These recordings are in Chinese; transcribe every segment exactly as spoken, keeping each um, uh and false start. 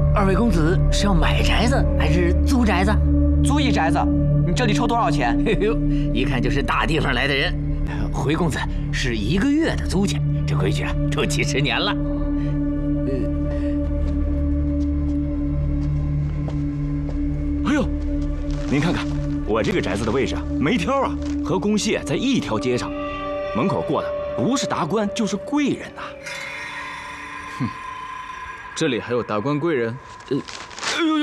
二位公子是要买宅子还是租宅子？ 租一宅子，你这里抽多少钱？ 嘿呦，一看就是大地方来的人。回公子是一个月的租钱，这规矩啊都几十年了。 哎呦，您看看我这个宅子的位置啊，没挑啊，和公蟹在一条街上，门口过的不是达官就是贵人呐、啊。 哼，这里还有达官贵人？ 呃，哎呦呦！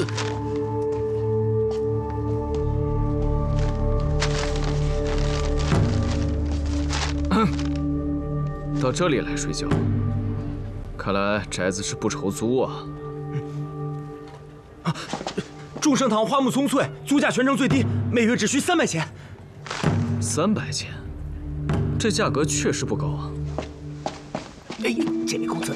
呃、到这里来睡觉，看来宅子是不愁租啊。 啊！众生堂花木葱翠，租价全城最低，每月只需三百钱。 三百钱，这价格确实不高啊。 哎，这位公子，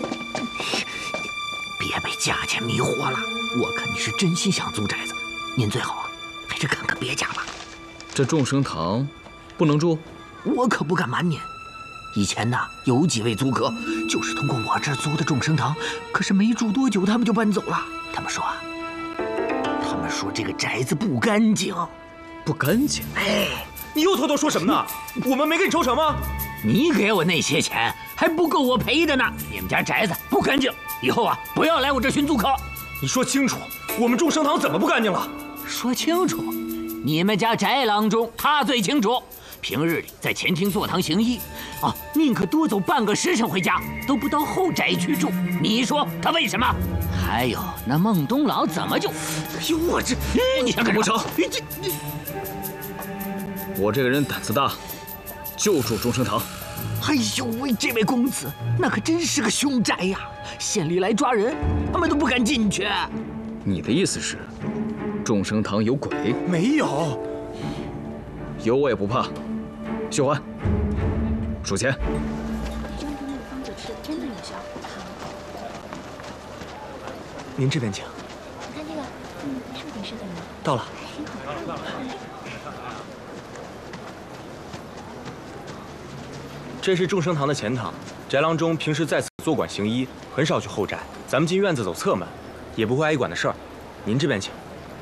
别被价钱迷惑了。我看你是真心想租宅子，您最好啊，还是看看别家吧。 这众生堂不能住？ 我可不敢瞒您。以前呢，有几位租客就是通过我这儿租的众生堂，可是没住多久，他们就搬走了。他们说啊，他们说这个宅子不干净， 不干净。 哎， 你又偷偷说什么呢？我们没给你抽成吗？ 你给我那些钱还不够我赔的呢。你们家宅子不干净，以后啊不要来我这寻租客。 你说清楚，我们众生堂怎么不干净了？ 说清楚，你们家翟郎中他最清楚。平日里在前厅坐堂行医，啊，宁可多走半个时辰回家，都不到后宅去住。你说他为什么？还有那孟东老怎么就…… 哎呦，我这…… 你想干不成？ 这这…… 我这个人胆子大，就住众生堂。 哎呦喂，这位公子，那可真是个凶宅呀！县里来抓人，他们都不敢进去。 你的意思是，众生堂有鬼？ 没有， 有我也不怕。秀环，数钱。 真的那个方子吃真的有效。好， 您这边请。 你看这个，嗯，是不是是的呢？ 到了。这是众生堂的前堂，翟郎中平时在此坐馆行医，很少去后宅。咱们进院子走侧门，也不会挨管的事儿。您这边请。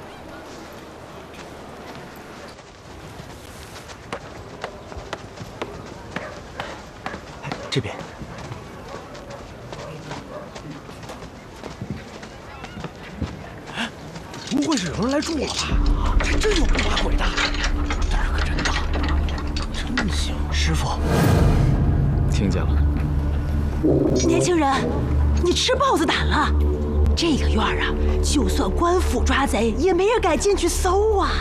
这边。不会是有人来住了吧？还真有不怕鬼的，胆儿可真大，真行。师傅， 听见了。 年轻人，你吃豹子胆了？这个院儿啊，就算官府抓贼，也没人敢进去搜啊。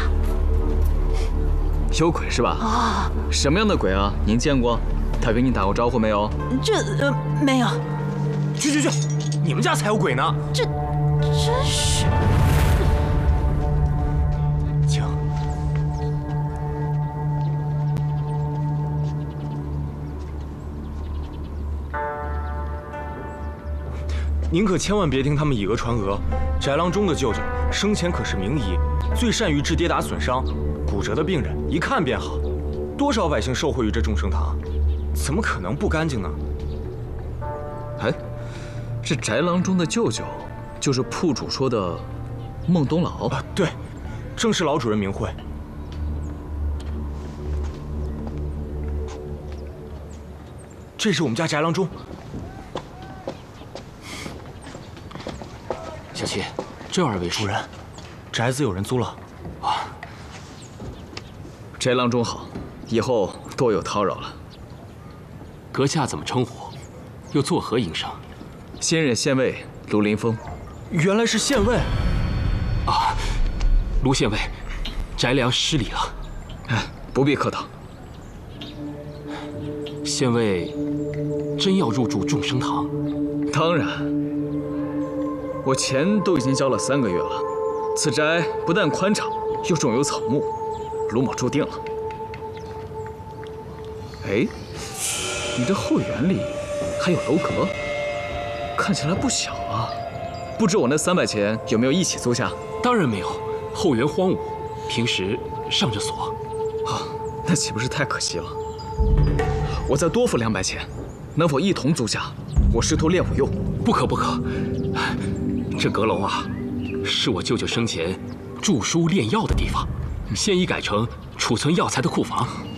有鬼是吧？ 啊， 什么样的鬼啊？您见过？他跟你打过招呼没有？ 这呃没有。 去去去，你们家才有鬼呢！ 这真是。 请。您可千万别听他们以讹传讹。翟郎中的舅舅生前可是名医，最善于治跌打损伤，骨折的病人一看便好。多少百姓受惠于这众生堂，怎么可能不干净呢？ 哎，这翟郎中的舅舅，就是铺主说的孟东老啊？对，正是老主人名讳。这是我们家翟郎中。 小七，这二位主人，宅子有人租了。啊， 翟郎中好，以后多有叨扰了。 阁下怎么称呼？又作何营生？ 现任县尉卢林峰。 原来是县尉。 啊，卢县尉，翟良失礼了。 哎，不必客套。 县尉真要入住众生堂？ 当然。我钱都已经交了三个月了，此宅不但宽敞，又种有草木，卢某住定了。哎，你这后园里还有楼阁，看起来不小啊。不知我那三百钱有没有一起租下？ 当然没有，后园荒芜，平时上着锁。 啊，那岂不是太可惜了？我再多付两百钱，能否一同租下？我师徒练武用。 不可不可。 这阁楼啊，是我舅舅生前著书炼药的地方，现已改成储存药材的库房。